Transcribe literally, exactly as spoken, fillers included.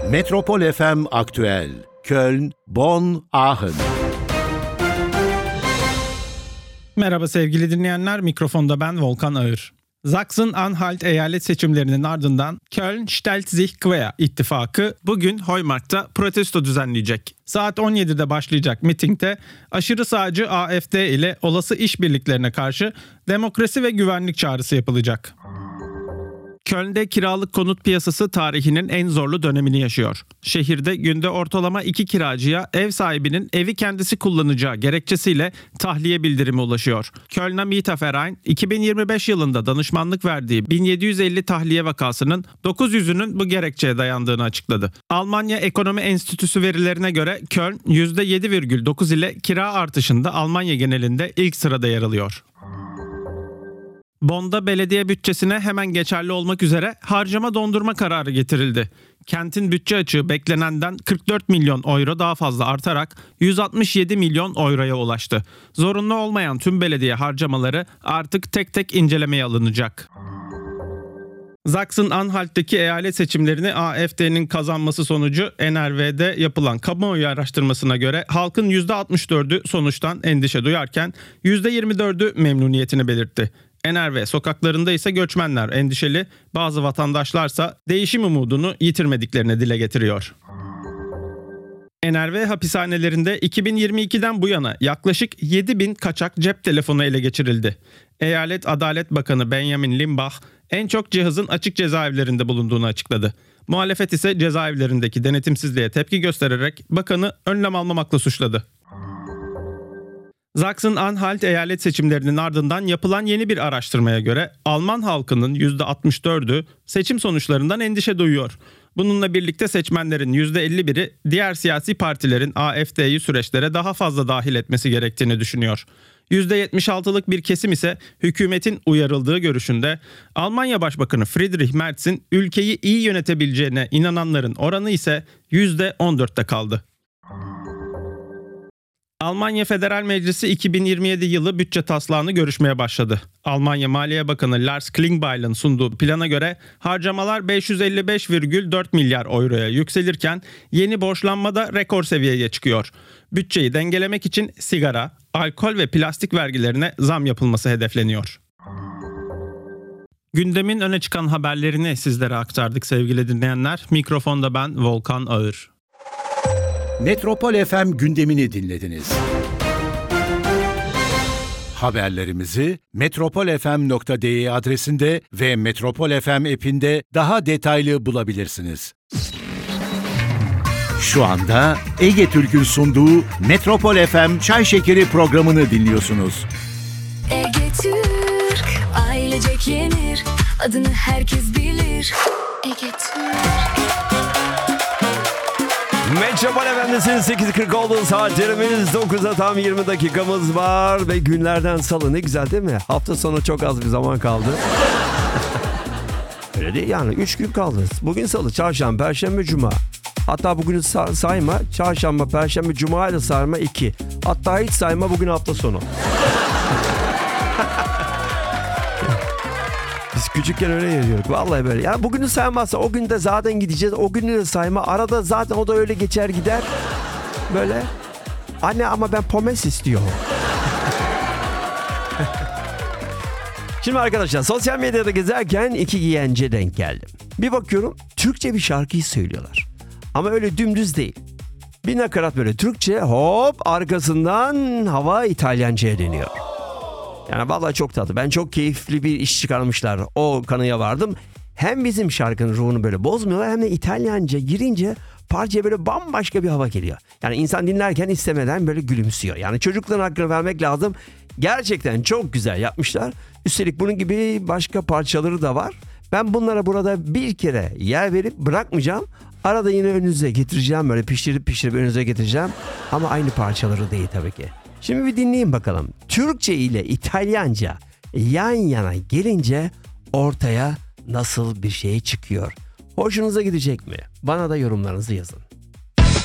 Metropol F M Aktüel. Köln, Bonn, Aachen. Merhaba sevgili dinleyenler, mikrofonda ben Volkan Ağır. Sachsen-Anhalt eyalet seçimlerinin ardından Köln stellt sich quer ittifakı bugün Heumarkt'ta protesto düzenleyecek. Saat on yedide başlayacak mitingde aşırı sağcı A F D ile olası işbirliklerine karşı demokrasi ve güvenlik çağrısı yapılacak. Köln'de kiralık konut piyasası tarihinin en zorlu dönemini yaşıyor. Şehirde günde ortalama iki kiracıya ev sahibinin evi kendisi kullanacağı gerekçesiyle tahliye bildirimi ulaşıyor. Kölner Mieterverein iki bin yirmi beş yılında danışmanlık verdiği bin yedi yüz elli tahliye vakasının dokuz yüzünün bu gerekçeye dayandığını açıkladı. Almanya Ekonomi Enstitüsü verilerine göre Köln yüzde yedi virgül dokuz ile kira artışında Almanya genelinde ilk sırada yer alıyor. Bonn'da belediye bütçesine hemen geçerli olmak üzere harcama dondurma kararı getirildi. Kentin bütçe açığı beklenenden kırk dört milyon euro daha fazla artarak yüz altmış yedi milyon euroya ulaştı. Zorunlu olmayan tüm belediye harcamaları artık tek tek incelemeye alınacak. Sachsen-Anhalt'taki eyalet seçimlerini A F D'nin kazanması sonucu N R V'de yapılan kamuoyu araştırmasına göre halkın yüzde altmış dördü sonuçtan endişe duyarken yüzde yirmi dördü memnuniyetini belirtti. N R V sokaklarında ise göçmenler endişeli, bazı vatandaşlarsa değişim umudunu yitirmediklerini dile getiriyor. N R V hapishanelerinde iki bin yirmi ikiden bu yana yaklaşık yedi bin kaçak cep telefonu ele geçirildi. Eyalet Adalet Bakanı Benjamin Limbach en çok cihazın açık cezaevlerinde bulunduğunu açıkladı. Muhalefet ise cezaevlerindeki denetimsizliğe tepki göstererek bakanı önlem almamakla suçladı. Sachsen-Anhalt eyalet seçimlerinin ardından yapılan yeni bir araştırmaya göre Alman halkının yüzde altmış dördü seçim sonuçlarından endişe duyuyor. Bununla birlikte seçmenlerin yüzde elli biri diğer siyasi partilerin A F D'yi süreçlere daha fazla dahil etmesi gerektiğini düşünüyor. yüzde yetmiş altılık bir kesim ise hükümetin uyarıldığı görüşünde. Almanya Başbakanı Friedrich Merz'in ülkeyi iyi yönetebileceğine inananların oranı ise yüzde on dörtte kaldı. Almanya Federal Meclisi iki bin yirmi yedi yılı bütçe taslağını görüşmeye başladı. Almanya Maliye Bakanı Lars Klingbeil'in sunduğu plana göre harcamalar beş yüz elli beş virgül dört milyar euroya yükselirken yeni borçlanma da rekor seviyeye çıkıyor. Bütçeyi dengelemek için sigara, alkol ve plastik vergilerine zam yapılması hedefleniyor. Gündemin öne çıkan haberlerini sizlere aktardık sevgili dinleyenler. Mikrofonda ben Volkan Ağır. Metropol F M gündemini dinlediniz. Haberlerimizi metropol f m nokta d e adresinde ve Metropol F M app'inde daha detaylı bulabilirsiniz. Şu anda Ege Türk'ün sunduğu Metropol F M Çay Şekeri programını dinliyorsunuz. Ege Türk, ailecek yenir, adını herkes bilir. Ege Türk. Metropol Efendisi'nin sekiz kırk olduğu saatlerimiz, dokuza tam yirmi dakikamız var ve günlerden salı, ne güzel değil mi? Hafta sonu çok az bir zaman kaldı. Öyle değil yani, üç gün kaldı. Bugün salı, çarşamba, perşembe, cuma. Hatta bugün sa- sayma, çarşamba, perşembe, cuma ile sayma iki. Hatta hiç sayma, bugün hafta sonu. Biz küçükken öyle yazıyorduk. Vallahi böyle. Yani bugünü saymazsa o günde zaten gideceğiz. O günü de sayma. Arada zaten o da öyle geçer gider. Böyle. Anne ama ben pomes istiyorum. Şimdi arkadaşlar, sosyal medyada gezerken iki giyence denk geldim. Bir bakıyorum Türkçe bir şarkıyı söylüyorlar. Ama öyle dümdüz değil. Bir nakarat böyle Türkçe, hop arkasından hava İtalyanca'ya dönüyor. Yani vallahi çok tatlı. Ben çok keyifli bir iş çıkarmışlar. O kanıya vardım. Hem bizim şarkının ruhunu böyle bozmuyorlar, hem de İtalyanca girince parçaya böyle bambaşka bir hava geliyor. Yani insan dinlerken istemeden böyle gülümsüyor. Yani çocukların hakkını vermek lazım. Gerçekten çok güzel yapmışlar. Üstelik bunun gibi başka parçaları da var. Ben bunlara burada bir kere yer verip bırakmayacağım. Arada yine önünüze getireceğim. Böyle pişirip pişirip önünüze getireceğim. Ama aynı parçaları değil tabii ki. Şimdi bir dinleyin bakalım. Türkçe ile İtalyanca yan yana gelince ortaya nasıl bir şey çıkıyor? Hoşunuza gidecek mi? Bana da yorumlarınızı yazın.